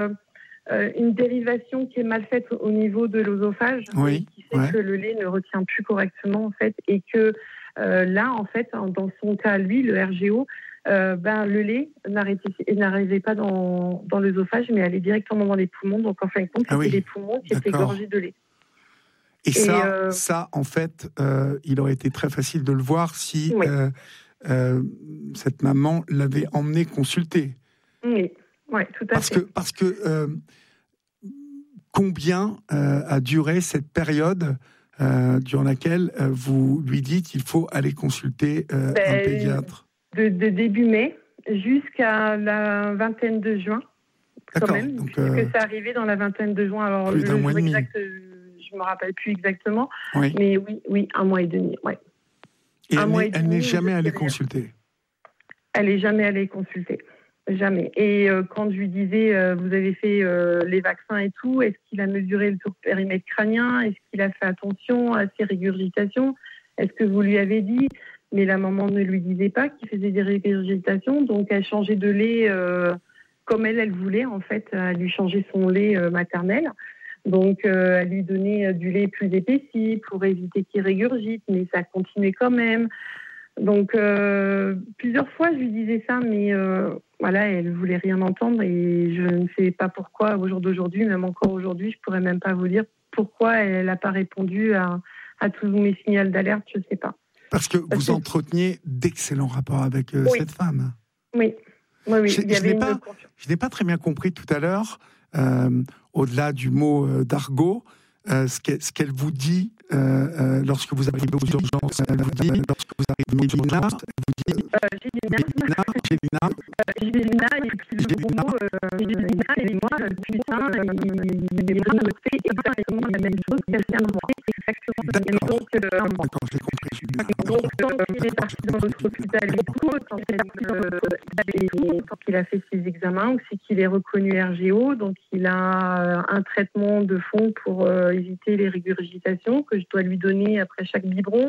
une dérivation qui est mal faite au niveau de l'œsophage, qui fait que le lait ne retient plus correctement en fait, et que là en fait, dans son cas, lui, le RGO, le lait n'arrivait pas dans l'œsophage, mais allait directement dans les poumons. Donc en fin de compte, c'était les poumons qui étaient gorgés de lait. Et ça, en fait, il aurait été très facile de le voir si cette maman l'avait emmené consulter. Oui, tout à fait. Parce que combien a duré cette période durant laquelle vous lui dites qu'il faut aller consulter un pédiatre? De début mai jusqu'à la vingtaine de juin. Quand même, donc, puisque ça arrivait dans la vingtaine de juin. Alors, plus d'un mois et demi. Je ne me rappelle plus exactement, mais oui, 1 mois et demi. Ouais. Et elle n'est jamais allée consulter? Elle n'est jamais allée consulter. Jamais. Et quand je lui disais, vous avez fait les vaccins et tout, est-ce qu'il a mesuré le périmètre crânien? Est-ce qu'il a fait attention à ses régurgitations? Est-ce que vous lui avez dit? Mais la maman ne lui disait pas qu'il faisait des régurgitations, donc elle changeait de lait comme elle voulait, en fait. Elle lui changeait son lait maternel. Donc, elle lui donnait du lait plus épaissi pour éviter qu'il régurgite, mais ça continuait quand même. Donc, plusieurs fois, je lui disais ça, mais elle voulait rien entendre, et je ne sais pas pourquoi, au jour d'aujourd'hui, même encore aujourd'hui, je pourrais même pas vous dire pourquoi elle n'a pas répondu à tous mes signaux d'alerte, je ne sais pas. Parce que vous entreteniez d'excellents rapports avec cette femme. Oui. Je n'ai pas très bien compris tout à l'heure, au-delà du mot d'argot, ce qu'elle vous dit lorsque vous arrivez aux urgences. Elle vous dit, lorsque vous arrivez aux urgences, elle vous dit Gélina, et puis le mot Gélina et moi, putain, il fait exactement la même chose qu'elle vient de moi. D'accord, j'ai compris. Donc, quand il est parti dans notre hôpital et tout, quand il a fait ses examens, c'est qu'il est reconnu RGO, donc il a un traitement de fond pour éviter les régurgitations que je dois lui donner après chaque biberon,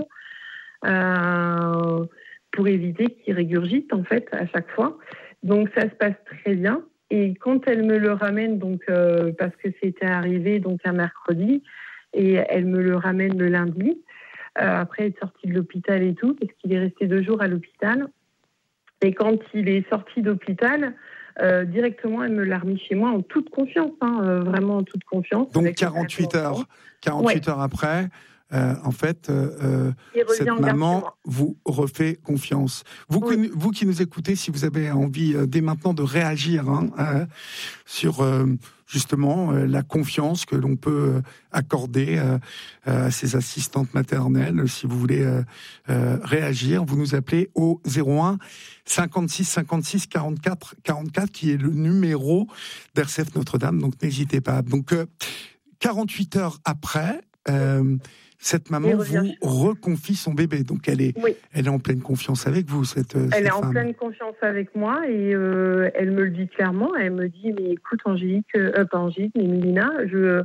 pour éviter qu'il régurgite en fait à chaque fois. Donc ça se passe très bien. Et quand elle me le ramène, donc parce que c'était arrivé donc un mercredi, et elle me le ramène le lundi, après être sorti de l'hôpital et tout, parce qu'il est resté 2 jours à l'hôpital. Et quand il est sorti d'hôpital, directement, elle me l'a remis chez moi en toute confiance, vraiment en toute confiance. Donc 48 heures après, en fait, cette maman vous refait confiance. Vous qui nous écoutez, si vous avez envie dès maintenant de réagir sur justement la confiance que l'on peut accorder à ses assistantes maternelles, si vous voulez réagir, vous nous appelez au 01 56 56 44 44, qui est le numéro d'RCF Notre-Dame, donc n'hésitez pas. Donc 48 heures après, cette maman vous reconfie son bébé, donc elle est en pleine confiance avec vous, cette Elle est femme. en pleine confiance avec moi, et elle me le dit clairement. Elle me dit, mais écoute Angélique, pas Angélique, mais Mélina, je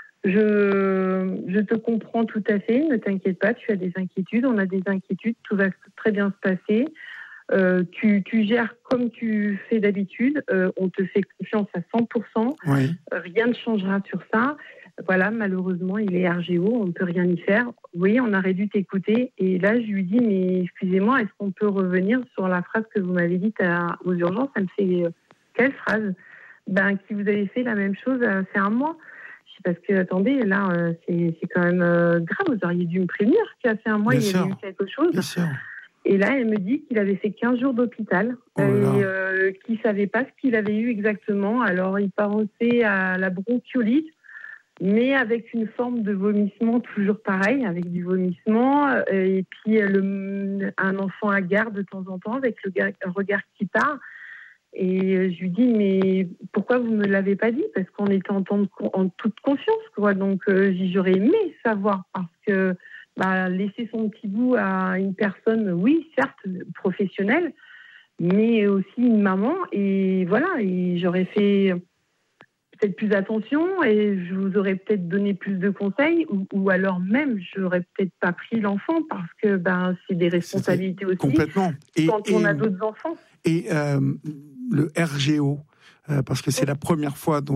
te comprends tout à fait, ne t'inquiète pas, tu as des inquiétudes, on a des inquiétudes, tout va très bien se passer. Tu gères comme tu fais d'habitude, on te fait confiance à 100%, rien ne changera sur ça. Voilà, malheureusement, il est RGO, on ne peut rien y faire. Oui, on aurait dû t'écouter. Et là, je lui dis, mais excusez-moi, est-ce qu'on peut revenir sur la phrase que vous m'avez dite aux urgences? Elle me fait, quelle phrase? Qui vous avez fait la même chose, c'est 1 mois. Je dis, parce que, attendez, là, c'est quand même grave, vous auriez dû me prévenir qu'il y a fait 1 mois, il y avait eu quelque chose. Bien sûr. Et là, elle me dit qu'il avait fait 15 jours d'hôpital et qu'il ne savait pas ce qu'il avait eu exactement. Alors, il pensait à la bronchiolite, mais avec une forme de vomissement toujours pareil, avec du vomissement, et puis un enfant hagard de temps en temps, avec un regard qui part. Et je lui dis, mais pourquoi vous ne me l'avez pas dit? Parce qu'on était en toute confiance, quoi. Donc, j'aurais aimé savoir, parce que laisser son petit bout à une personne, oui, certes, professionnelle, mais aussi une maman. Et voilà, et j'aurais fait peut-être plus attention, et je vous aurais peut-être donné plus de conseils, ou alors même, j'aurais peut-être pas pris l'enfant, parce que c'est des responsabilités aussi. Complètement. Quand on a d'autres enfants. Et le RGO, parce que c'est la première fois